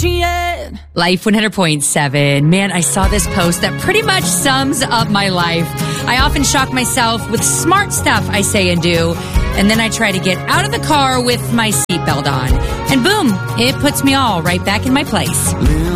appreciate. Life 100.7. Man, I saw this post that pretty much sums up my life. I often shock myself with smart stuff I say and do, and then I try to get out of the car with my seatbelt on. And boom, it puts me all right back in my place.